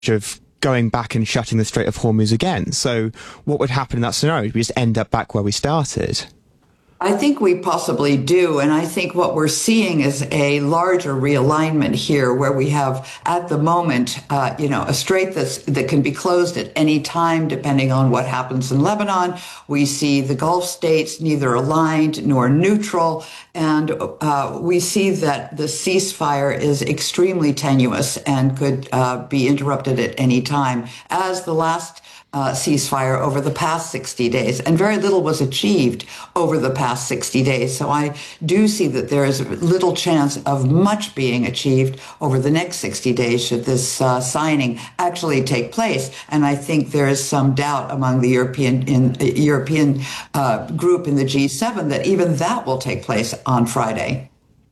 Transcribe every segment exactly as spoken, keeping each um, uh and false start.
of going back and shutting the Strait of Hormuz again. So what would happen in that scenario? We just end up back where we started. I think we possibly do. And I think what we're seeing is a larger realignment here where we have at the moment, uh, you know, a strait that's, that can be closed at any time, depending on what happens in Lebanon. We see the Gulf states neither aligned nor neutral. And uh, we see that the ceasefire is extremely tenuous and could uh, be interrupted at any time, as the last Uh, ceasefire over the past sixty days, and very little was achieved over the past sixty days. So I do see that there is little chance of much being achieved over the next sixty days should this uh, signing actually take place. And I think there is some doubt among the European in, uh, European uh, group in the G seven that even that will take place on Friday.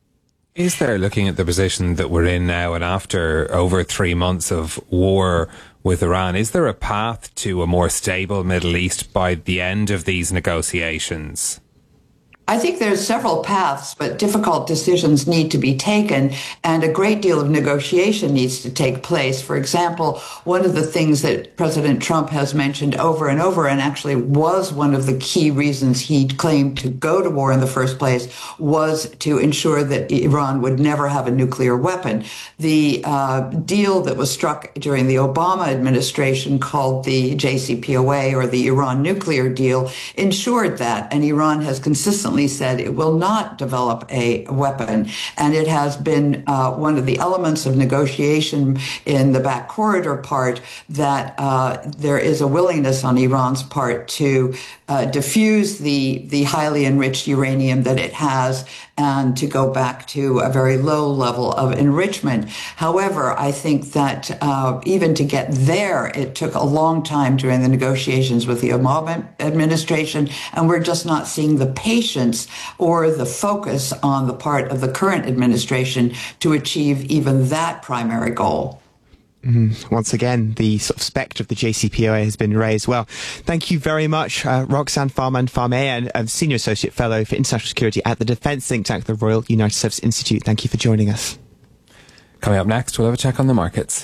Is there, looking at the position that we're in now and after over three months of war with Iran, is there a path to a more stable Middle East by the end of these negotiations? I think there's several paths, but difficult decisions need to be taken, and a great deal of negotiation needs to take place. For example, one of the things that President Trump has mentioned over and over, and actually was one of the key reasons he claimed to go to war in the first place, was to ensure that Iran would never have a nuclear weapon. The uh, deal that was struck during the Obama administration, called the J C P O A, or the Iran nuclear deal, ensured that, and Iran has consistently said it will not develop a weapon. And it has been uh, one of the elements of negotiation in the back corridor part that uh, there is a willingness on Iran's part to uh, diffuse the, the highly enriched uranium that it has and to go back to a very low level of enrichment. However, I think that uh, even to get there, it took a long time during the negotiations with the Obama administration, and we're just not seeing the patience or the focus on the part of the current administration to achieve even that primary goal. Mm, once again, the sort of spectre of the J C P O A has been raised. Well, thank you very much, uh, Roxanne Farman-Farmé, and Senior Associate Fellow for International Security at the Defence Think Tank, the Royal United Service Institute. Thank you for joining us. Coming up next, we'll have a check on the markets.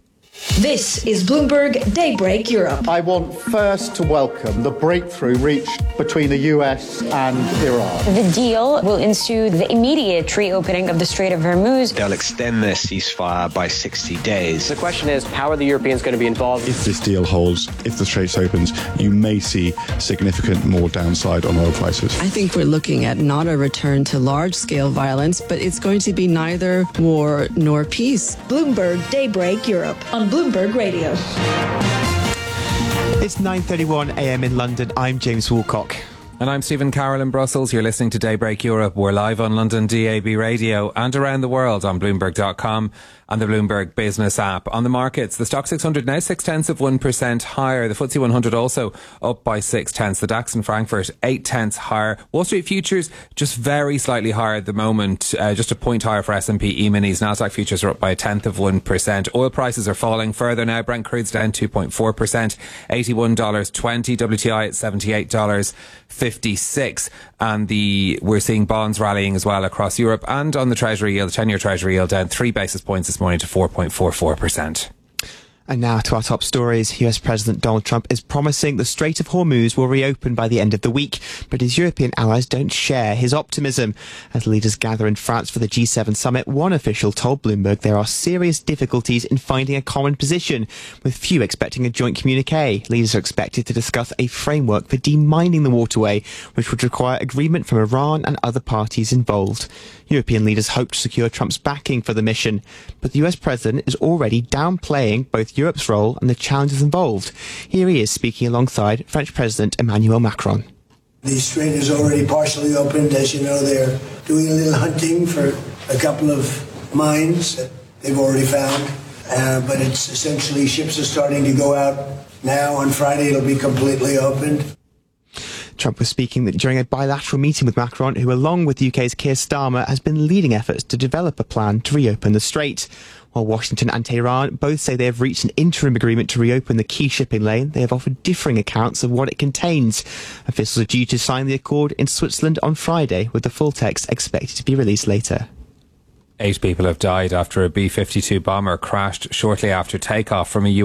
This is Bloomberg Daybreak Europe. I want first to welcome the breakthrough reached between the U S and Iran. The deal will ensue the immediate reopening of the Strait of Hormuz. They'll extend their ceasefire by sixty days. The question is, how are the Europeans going to be involved? If this deal holds, if the Straits opens, you may see significant more downside on oil prices. I think we're looking at not a return to large-scale violence, but it's going to be neither war nor peace. Bloomberg Daybreak Europe on Bloomberg Radio. It's nine thirty-one a m in London. I'm James Woolcock. And I'm Stephen Carroll in Brussels. You're listening to Daybreak Europe. We're live on London D A B Radio and around the world on Bloomberg dot com and the Bloomberg Business app. On the markets, the Stock six hundred now six tenths of one percent higher. The F T S E one hundred also up by six tenths. The DAX in Frankfurt eight tenths higher. Wall Street futures just very slightly higher at the moment, uh, just a point higher for S and P E-minis. Nasdaq futures are up by a tenth of one percent. Oil prices are falling further now. Brent crude's down two point four percent, eighty-one dollars twenty. W T I at seventy-eight dollars fifty-six. And the we're seeing bonds rallying as well across Europe, and on the Treasury yield, the ten-year Treasury yield down three basis points this morning to four point four four percent. And now to our top stories. U S President Donald Trump is promising the Strait of Hormuz will reopen by the end of the week, but his European allies don't share his optimism. As leaders gather in France for the G seven summit, one official told Bloomberg there are serious difficulties in finding a common position, with few expecting a joint communiqué. Leaders are expected to discuss a framework for demining the waterway, which would require agreement from Iran and other parties involved. European leaders hope to secure Trump's backing for the mission, but the U S president is already downplaying both Europe's role and the challenges involved. Here he is speaking alongside French President Emmanuel Macron. The strait is already partially opened. As you know, they're doing a little hunting for a couple of mines that they've already found. Uh, but it's essentially ships are starting to go out now. On Friday, it'll be completely opened. Trump was speaking during a bilateral meeting with Macron, who, along with the U K's Keir Starmer, has been leading efforts to develop a plan to reopen the strait. While Washington and Tehran both say they have reached an interim agreement to reopen the key shipping lane, they have offered differing accounts of what it contains. Officials are due to sign the accord in Switzerland on Friday, with the full text expected to be released later. Eight people have died after a B fifty-two bomber crashed shortly after takeoff from a